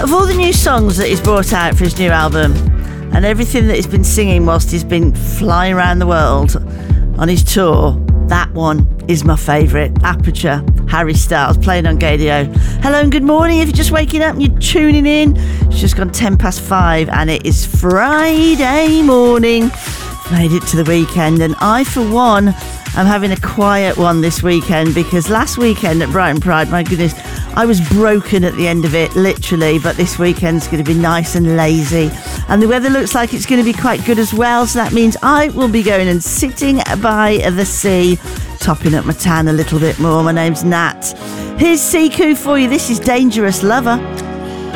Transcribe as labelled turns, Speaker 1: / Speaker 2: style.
Speaker 1: Of all the new songs that he's brought out for his new album and everything that he's been singing whilst he's been flying around the world on his tour, that one is my favourite. Aperture, Harry Styles, playing on Gadio. Hello and good morning. If you're just waking up and you're tuning in, it's just gone 5:10 and it is Friday morning. Made it to the weekend, and I, for one, am having a quiet one this weekend because last weekend at Brighton Pride, my goodness, I was broken at the end of it, literally, but this weekend's going to be nice and lazy. And the weather looks like it's going to be quite good as well, so that means I will be going and sitting by the sea, topping up my tan a little bit more. My name's Nat. Here's Siku for you. This is Dangerous Lover.